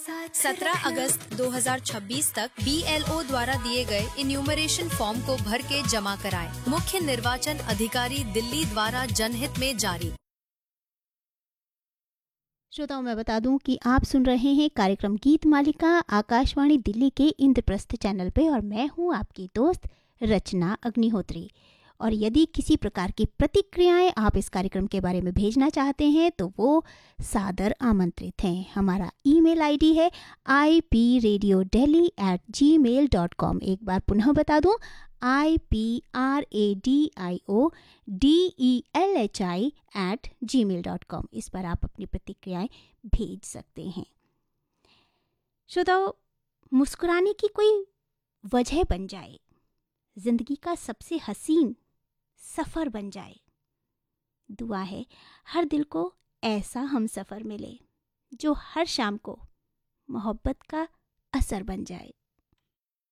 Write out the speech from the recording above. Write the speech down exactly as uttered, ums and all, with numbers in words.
सत्रह अगस्त दो हज़ार छब्बीस तक बी एल ओ द्वारा दिए गए इन्यूमरेशन फॉर्म को भर के जमा कराएं। मुख्य निर्वाचन अधिकारी दिल्ली द्वारा जनहित में जारी। श्रोताओं, मैं बता दूं कि आप सुन रहे हैं कार्यक्रम गीत मालिका आकाशवाणी दिल्ली के इंद्रप्रस्थ चैनल पे और मैं हूं आपकी दोस्त रचना अग्निहोत्री। और यदि किसी प्रकार की प्रतिक्रियाएं आप इस कार्यक्रम के बारे में भेजना चाहते हैं तो वो सादर आमंत्रित हैं। हमारा ईमेल आईडी है I P radio daily eight ji mail dot com. एक बार पुनः बता दूं, I P R A D I O D E L H I eight ji mail dot com. इस पर आप अपनी प्रतिक्रियाएं भेज सकते हैं। श्रोताओ, मुस्कुराने की कोई वजह बन जाए, जिंदगी का सबसे हसीन सफ़र बन जाए। दुआ है हर दिल को ऐसा हम सफ़र मिले जो हर शाम को मोहब्बत का असर बन जाए।